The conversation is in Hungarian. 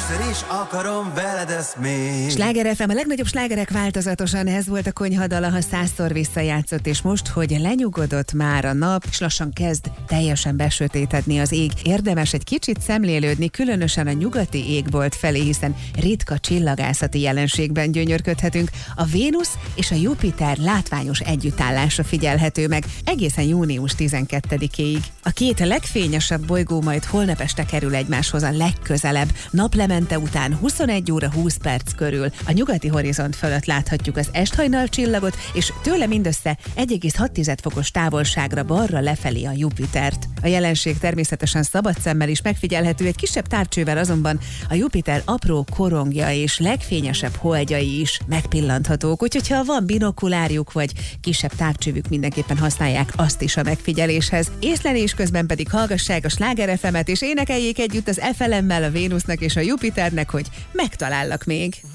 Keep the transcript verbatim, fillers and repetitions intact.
Többször is akarom veled ezt még. Sláger ef em, a legnagyobb slágerek változatosan, ez volt a konyhadala, ha százszor visszajátszott, és most, hogy lenyugodott már a nap, és lassan kezd teljesen besötétedni az ég, érdemes egy kicsit szemlélődni, különösen a nyugati égbolt felé, hiszen ritka csillagászati jelenségben gyönyörködhetünk. A Vénusz és a Jupiter látványos együttállása figyelhető meg egészen június tizenkettedikéig. A két legfényesebb bolygó majd holnap este kerül egymáshoz a legközelebb. Naplemente után huszonegy óra húsz perc körül a nyugati horizont fölött láthatjuk az esthajnal csillagot, és tőle mindössze egy egész hat fokos távolságra balra lefelé a Jupitert. A jelenség természetesen szabad szemmel is megfigyelhető, egy kisebb távcsővel azonban a Jupiter apró korongja és legfényesebb holdjai is megpillanthatók, úgyhogy ha van binokulárjuk vagy kisebb távcsövük, mindenképpen használják azt is a megfigyeléshez. Észlelés közben pedig hallgassák a Sláger ef emet és énekeljék együtt az ef el emmel, a Vénusznak és a Jupiternek, hogy megtalállak még.